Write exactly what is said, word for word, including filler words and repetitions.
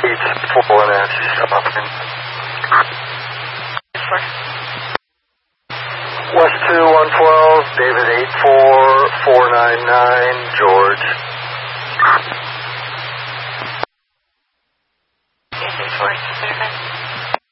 eight four Nancy stopping. West two one twelve, David eight four four nine nine, George.